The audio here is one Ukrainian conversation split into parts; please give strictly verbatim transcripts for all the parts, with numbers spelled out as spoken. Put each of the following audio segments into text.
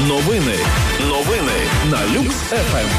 Новини. Новини на Люкс еф ем.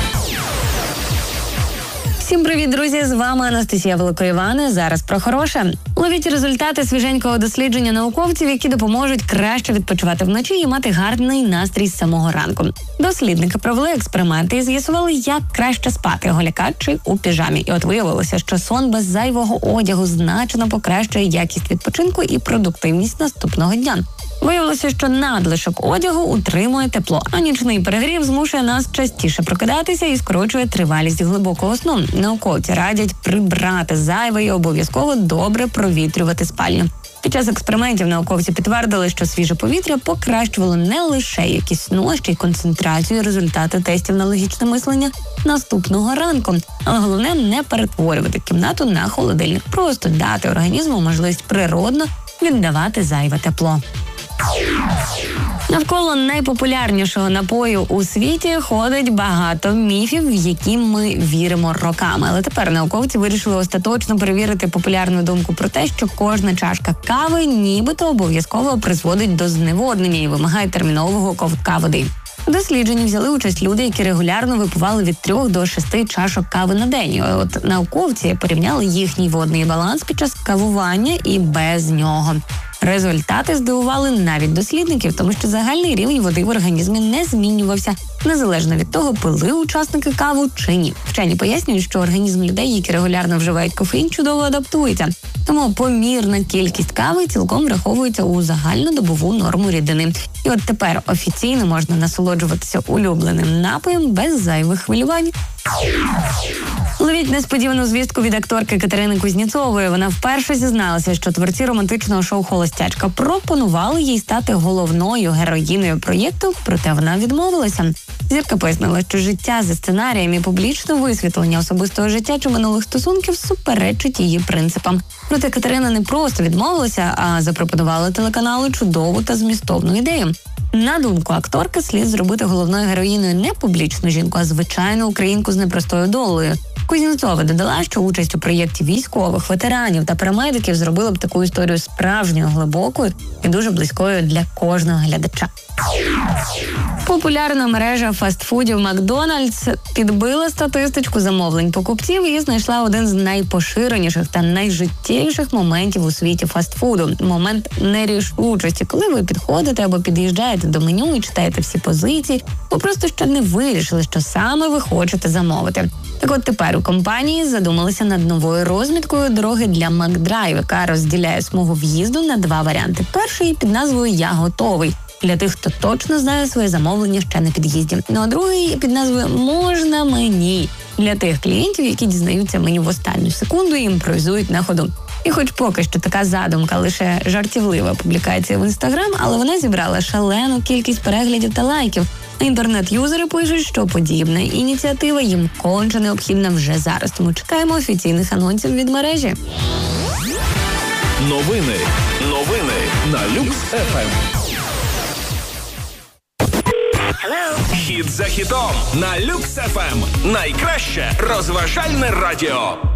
Всім привіт, друзі! З вами Анастасія Великоївана. Зараз про хороше. Ловіть результати свіженького дослідження науковців, які допоможуть краще відпочивати вночі і мати гарний настрій з самого ранку. Дослідники провели експерименти і з'ясували, як краще спати – голяка чи у піжамі. І от виявилося, що сон без зайвого одягу значно покращує якість відпочинку і продуктивність наступного дня. Виявилося, що надлишок одягу утримує тепло, а нічний перегрів змушує нас частіше прокидатися і скорочує тривалість глибокого сну. Науковці радять прибрати зайве і обов'язково добре провітрювати спальню. Під час експериментів науковці підтвердили, що свіже повітря покращувало не лише якість сну, а ще й концентрацію, результати тестів на логічне мислення наступного ранку. Але головне – не перетворювати кімнату на холодильник, просто дати організму можливість природно віддавати зайве тепло. Навколо найпопулярнішого напою у світі ходить багато міфів, в які ми віримо роками. Але тепер науковці вирішили остаточно перевірити популярну думку про те, що кожна чашка кави нібито обов'язково призводить до зневоднення і вимагає термінового ковтка води. У дослідженні взяли участь люди, які регулярно випивали від трьох до шести чашок кави на день. От науковці порівняли їхній водний баланс під час кавування і без нього. Результати здивували навіть дослідників, тому що загальний рівень води в організмі не змінювався, незалежно від того, пили учасники каву чи ні. Вчені пояснюють, що організм людей, які регулярно вживають кофеїн, чудово адаптується. Тому помірна кількість кави цілком враховується у загальнодобову норму рідини. І от тепер офіційно можна насолоджуватися улюбленим напоєм без зайвих хвилювань. Ловіть несподівану звістку від акторки Катерини Кузнєцової. Вона вперше зізналася, що творці романтичного шоу «Холостячка» пропонували їй стати головною героїною проєкту, проте вона відмовилася. Зірка пояснила, що життя за сценарієм і публічне висвітлення особистого життя чи минулих стосунків суперечить її принципам. Проте Катерина не просто відмовилася, а запропонувала телеканалу чудову та змістовну ідею. На думку акторки, слід зробити головною героїною не публічну жінку, а звичайну українку з непростою долею. Кузнєцова додала, що участь у проєкті військових, ветеранів та парамедиків зробила б таку історію справжньою, глибокою і дуже близькою для кожного глядача. Популярна мережа фастфудів «Макдональдс» підбила статистичку замовлень покупців і знайшла один з найпоширеніших та найжиттєвіших моментів у світі фастфуду – момент нерішучості, коли ви підходите або під'їжджаєте до меню і читаєте всі позиції, ви просто ще не вирішили, що саме ви хочете замовити. Так от тепер у компанії задумалися над новою розміткою дороги для Макдрайв, яка розділяє смугу в'їзду на два варіанти. Перший під назвою «Я готовий» для тих, хто точно знає своє замовлення ще на під'їзді. Ну а другий під назвою «Можна мені» для тих клієнтів, які дізнаються меню в останню секунду і імпровізують на ходу. І хоч поки що така задумка лише жартівлива публікація в Інстаграм, але вона зібрала шалену кількість переглядів та лайків. Інтернет-юзери пишуть, що подібна ініціатива їм конче необхідна вже зараз, тому чекаємо офіційних анонсів від мережі. Новини. Новини на Люкс еф ем. Хіт за хітом на Люкс еф ем. Найкраще розважальне радіо.